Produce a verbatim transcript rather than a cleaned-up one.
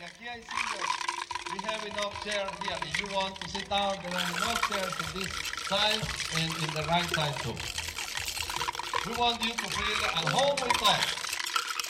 aquí hay sillas. We have enough chairs here. If you want to sit down, there are enough chairs on this side and in the right side too. We want you to feel at home with us.